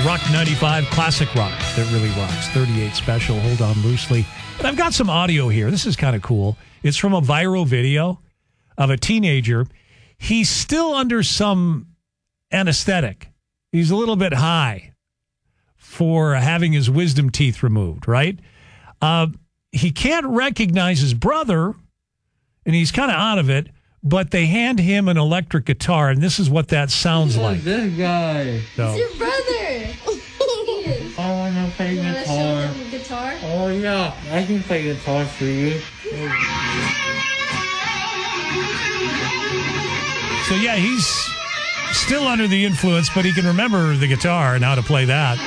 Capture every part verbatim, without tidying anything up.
Rock ninety-five classic rock that really rocks. thirty-eight special, Hold On Loosely. And I've got some audio here. This is kind of cool. It's from a viral video of a teenager. He's still under some anesthetic. He's a little bit high for having his wisdom teeth removed, right? Uh, he can't recognize his brother, and he's kind of out of it, but they hand him an electric guitar, and this is what that sounds like. This guy. So, It's your brother. I want to play You want to show guitar. him guitar? Oh, yeah. I can play guitar for you. so yeah, he's still under the influence, but he can remember the guitar and how to play that.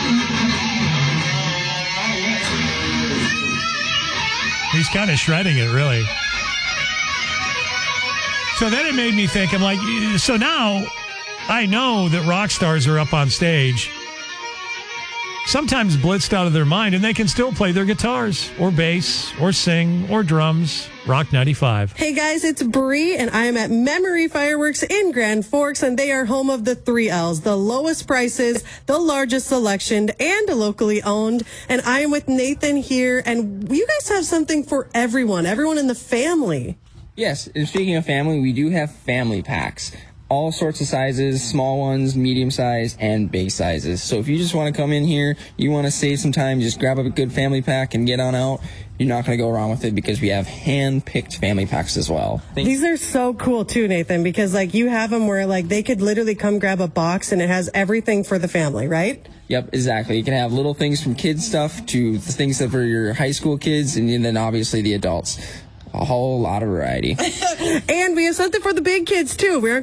He's kind of shredding it, really. So then it made me think, I'm like, so now I know that rock stars are up on stage, sometimes blitzed out of their mind, and they can still play their guitars or bass or sing or drums. Rock ninety-five. Hey guys, it's Bree, and I am at Memory Fireworks in Grand Forks, and they are home of the three L's, the lowest prices, the largest selection, and locally owned. And I am with Nathan here, and you guys have something for everyone, everyone in the family. Yes, and speaking of family, we do have family packs. All sorts of sizes, small ones, medium size, and big sizes. So if you just want to come in here, you want to save some time, just grab up a good family pack and get on out. You're not going to go wrong with it because we have hand-picked family packs as well. Thank These are so cool too, Nathan, because like you have them where like they could literally come grab a box and it has everything for the family, right? Yep, exactly. You can have little things from kids stuff to things that for your high school kids, and then obviously the adults. A whole lot of variety. And we have something for the big kids too. We're